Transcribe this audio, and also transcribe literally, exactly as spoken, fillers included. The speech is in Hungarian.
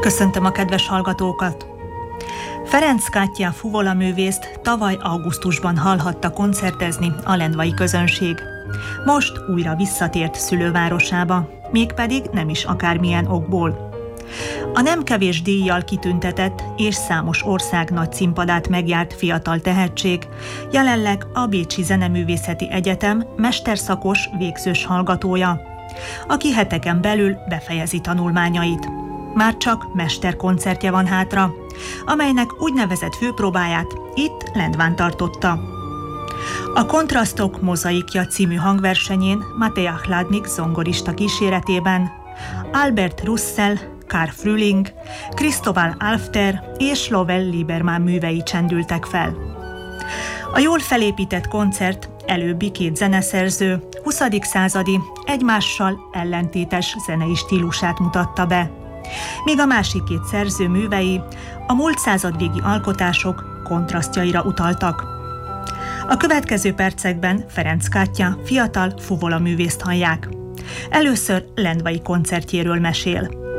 Köszöntöm a kedves hallgatókat! Ferenc Katya fuvola művészt tavaly augusztusban hallhatta koncertezni a lendvai közönség. Most újra visszatért szülővárosába, mégpedig nem is akármilyen okból. A nem kevés díjjal kitüntetett és számos ország nagy színpadát megjárt fiatal tehetség, jelenleg a Bécsi Zeneművészeti Egyetem mesterszakos végzős hallgatója, aki heteken belül befejezi tanulmányait. Már csak mesterkoncertje van hátra, amelynek úgynevezett főpróbáját itt Lendván tartotta. A Kontrasztok mozaikja című hangversenyén Matej Hladnik zongorista kíséretében Albert Russell, Karl Frühling, Cristóbal Alfter és Lovell Lieberman művei csendültek fel. A jól felépített koncert előbbi két zeneszerző huszadik századi, egymással ellentétes zenei stílusát mutatta be, míg a másik két szerző művei a múlt századvégi alkotások kontrasztjaira utaltak. A következő percekben Ferenc Katya fiatal fuvola művészt hallják. Először lendvai koncertjéről mesél.